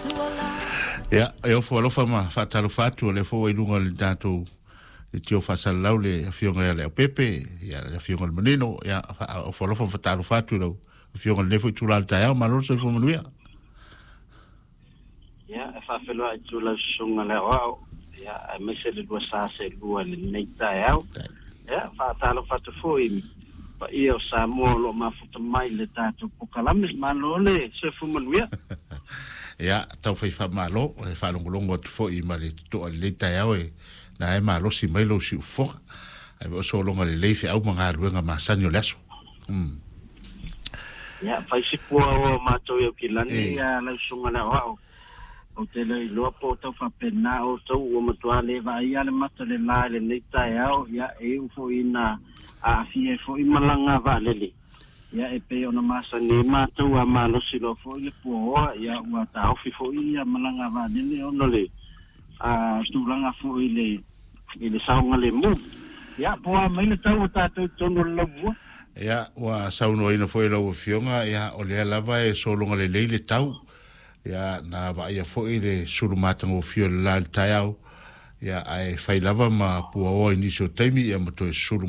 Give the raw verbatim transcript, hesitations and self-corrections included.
Ya, eu fo lo fama fa talo fatu le fo ilunga le dato e tio fa salau le fionga le pepe ya le fionga le menino ya fa fo lo fa talo fatu lo fionga le fo tula ta ya ma lo se fo manuia ya fa felo a tula sunga le wa ya me se le do sa se lu le nei ta ya ya fa talo fatu fo i pa io sa mo lo ma futa mai le dato po kalamis ma lo le se fo manuia ya tau fai fa malo e fa longolongo fo i mali to le ta e na e malo si mai lo si fo ai o so longa le lefe au manga ruenga masanio leso mm ya fai si po ma to yo kilani ya la sunga na wa o te le lo po to fa pena o to o ma to ale va ia le mata le la le le ta ya e fo ina a fi e fo i malanga va le le ya e pe ona masa ni mata wa malo silo fo le po ya wa ta o fi fo i malanga va le ono le a stulanga fo i le i le saunga le mu ya po a mai le tau ta to tono le bu ya wa sauno ina fo lo fionga ya o le lava e solonga le le tau ya na va ia fo i le surumata ngo fio la tau ya ai fai lava ma po o ini so temi ya mo to suru